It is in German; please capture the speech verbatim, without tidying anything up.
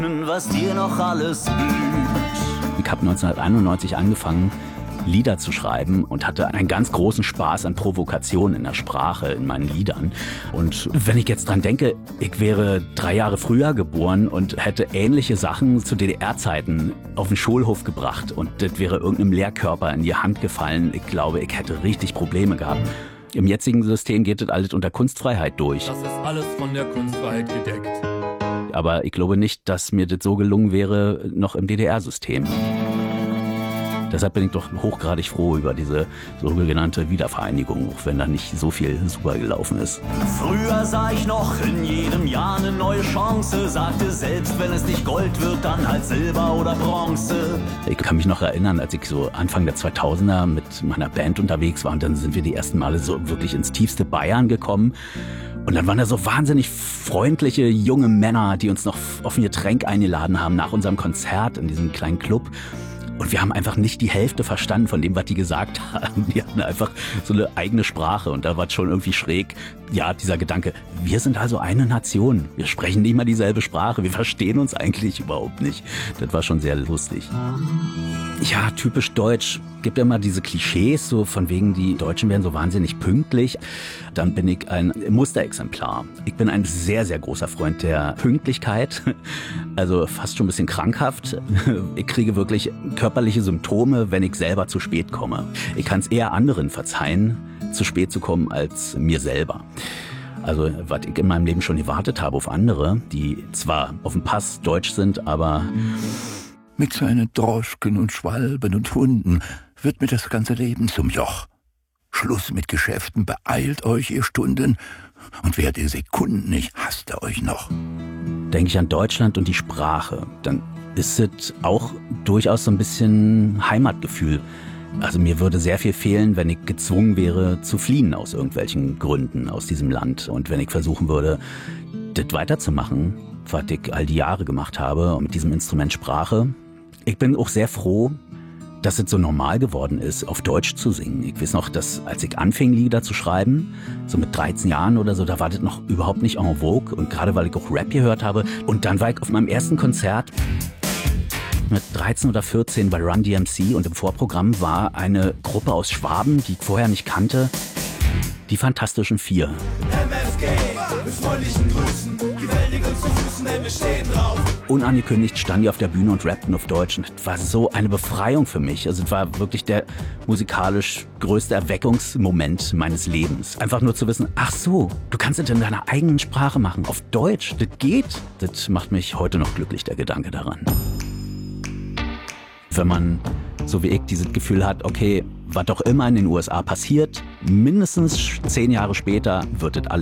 was dir noch alles blüht. Ich habe neunzehnhunderteinundneunzig angefangen, Lieder zu schreiben und hatte einen ganz großen Spaß an Provokation in der Sprache, in meinen Liedern. Und wenn ich jetzt dran denke, ich wäre drei Jahre früher geboren und hätte ähnliche Sachen zu D D R-Zeiten auf den Schulhof gebracht und das wäre irgendeinem Lehrkörper in die Hand gefallen, ich glaube, ich hätte richtig Probleme gehabt. Im jetzigen System geht das alles unter Kunstfreiheit durch. Das ist alles von der Kunstfreiheit gedeckt. Aber ich glaube nicht, dass mir das so gelungen wäre, noch im D D R-System. Deshalb bin ich doch hochgradig froh über diese sogenannte Wiedervereinigung, auch wenn da nicht so viel super gelaufen ist. Früher sah ich noch in jedem Jahr eine neue Chance, sagte, selbst wenn es nicht Gold wird, dann halt Silber oder Bronze. Ich kann mich noch erinnern, als ich so Anfang der zweitausender mit meiner Band unterwegs war und dann sind wir die ersten Male so wirklich ins tiefste Bayern gekommen. Und dann waren da so wahnsinnig freundliche junge Männer, die uns noch auf ein Getränk eingeladen haben nach unserem Konzert in diesem kleinen Club. Und wir haben einfach nicht die Hälfte verstanden von dem, was die gesagt haben. Die hatten einfach so eine eigene Sprache und da war es schon irgendwie schräg. Ja, dieser Gedanke, wir sind also eine Nation. Wir sprechen nicht mal dieselbe Sprache. Wir verstehen uns eigentlich überhaupt nicht. Das war schon sehr lustig. Ja, typisch deutsch. Gibt ja immer diese Klischees, so von wegen, die Deutschen wären so wahnsinnig pünktlich. Dann bin ich ein Musterexemplar. Ich bin ein sehr, sehr großer Freund der Pünktlichkeit. Also fast schon ein bisschen krankhaft. Ich kriege wirklich körperliche Symptome, wenn ich selber zu spät komme. Ich kann es eher anderen verzeihen, zu spät zu kommen, als mir selber. Also was ich in meinem Leben schon gewartet habe auf andere, die zwar auf dem Pass deutsch sind, aber... Mit seinen Droschken und Schwalben und Hunden wird mir das ganze Leben zum Joch. Schluss mit Geschäften, beeilt euch, ihr Stunden, und wärt ihr Sekunden nicht, hasst er euch noch. Denke ich an Deutschland und die Sprache, dann ist es auch durchaus so ein bisschen Heimatgefühl. Also mir würde sehr viel fehlen, wenn ich gezwungen wäre zu fliehen aus irgendwelchen Gründen aus diesem Land. Und wenn ich versuchen würde, das weiterzumachen, was ich all die Jahre gemacht habe mit diesem Instrument Sprache. Ich bin auch sehr froh, dass es so normal geworden ist, auf Deutsch zu singen. Ich weiß noch, dass als ich anfing, Lieder zu schreiben, so mit dreizehn Jahren oder so, da war das noch überhaupt nicht en vogue. Und gerade weil ich auch Rap gehört habe. Und dann war ich auf meinem ersten Konzert mit dreizehn oder vierzehn bei Run D M C und im Vorprogramm war eine Gruppe aus Schwaben, die ich vorher nicht kannte, die Fantastischen Vier. M F G, mit freundlichen Grüßen, die Welt liegt uns zu Füßen, denn wir stehen drauf. Unangekündigt stand die auf der Bühne und rappten auf Deutsch und das war so eine Befreiung für mich. Also es war wirklich der musikalisch größte Erweckungsmoment meines Lebens. Einfach nur zu wissen, ach so, du kannst es in deiner eigenen Sprache machen, auf Deutsch, das geht. Das macht mich heute noch glücklich, der Gedanke daran. Wenn man, so wie ich, dieses Gefühl hat, okay, was doch immer in den U S A passiert, mindestens zehn Jahre später wird es alles